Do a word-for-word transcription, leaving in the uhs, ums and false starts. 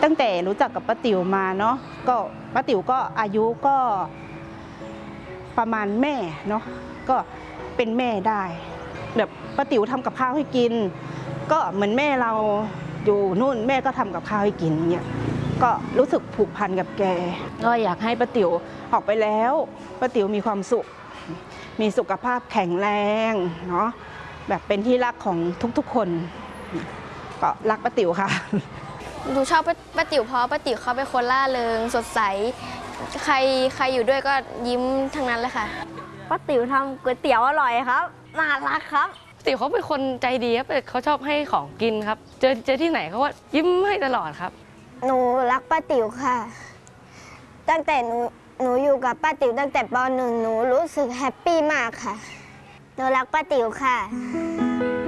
ตั้งแต่รู้จักกับป้าติ๋วมาเนาะก็ป้าติ๋วก็อายุก็ประมาณแม่เนาะก็เป็นแม่ได้แบบป้าติ๋วทำกับข้าวให้กินก็เหมือนแม่เราอยู่นู่นแม่ก็ทำกับข้าวให้กินเนี่ยก็รู้สึกผูกพันกับแกก็อยากให้ป้าติ๋วออกไปแล้วป้าติ๋วมีความสุขมีสุขภาพแข็งแรงเนาะแบบเป็นที่รักของทุกๆคนก็รักป้าติ๋วค่ะหนูชอบป้าติ๋วเพราะป้าติ๋วเขาเป็นคนล่าเริงสดใสใครใครอยู่ด้วยก็ยิ้มทั้งนั้นเลยค่ะป้าติ๋วทำก๋วยเตี๋ยวอร่อยครับน่ารักครับติ๋วเขาเป็นคนใจดีครับเขาชอบให้ของกินครับเจอเจอที่ไหนเขาว่ายิ้มให้ตลอดครับหนูรักป้าติ๋วค่ะตั้งแต่หนูหนูอยู่กับป้าติ๋วตั้งแต่ป หนึ่ง หนูรู้สึกแฮปปี้มากค่ะหนูรักป้าติ๋วค่ะ